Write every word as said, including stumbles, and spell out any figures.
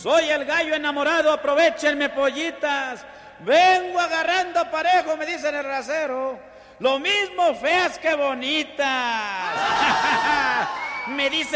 Soy el gallo enamorado, aprovechenme, pollitas. Vengo agarrando parejo, me dicen el rasero. Lo mismo feas que bonitas. Me dicen